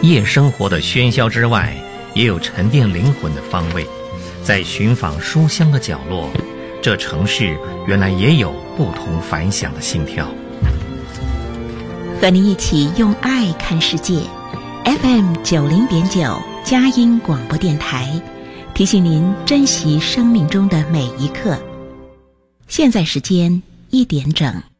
夜生活的喧嚣之外，也有沉淀灵魂的方位。在寻访书香的角落，这城市原来也有不同凡响的心跳。 和您一起用爱看世界。FM 90.9佳音广播电台，提醒您珍惜生命中的每一刻。现在时间1点整。